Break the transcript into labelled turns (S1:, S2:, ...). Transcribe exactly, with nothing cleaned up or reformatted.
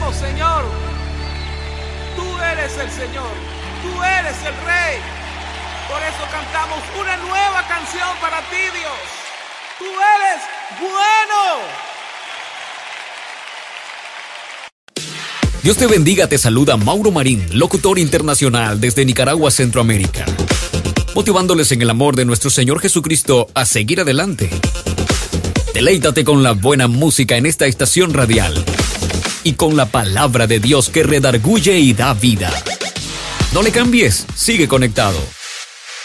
S1: decimos, Señor, tú eres el Señor, tú eres el Rey. Por eso cantamos una nueva canción para ti, Dios. Tú eres bueno.
S2: Dios te bendiga, te saluda Mauro Marín, locutor internacional desde Nicaragua, Centroamérica, motivándoles en el amor de nuestro Señor Jesucristo a seguir adelante. Deleítate con la buena música en esta estación radial y con la palabra de Dios que redarguye y da vida. No le cambies, sigue conectado.